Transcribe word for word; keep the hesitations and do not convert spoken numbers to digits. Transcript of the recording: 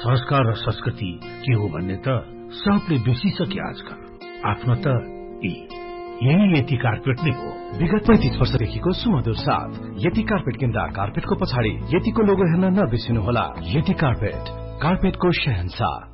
संस्कार र संस्कृति के हो भन्ने त सबले बिर्सिसके आजकल। आफ्नो त यही यति कार्पेट नै हो। विगत पैंतीस वर्षदेखिको सुमधुर साथ यति कार्पेट किन्दा कार्पेटको पछाडि यतिको लोगो हेर्न नबिर्सिनुहोला। यति कार्पेट, कार्पेटको शहंशाह।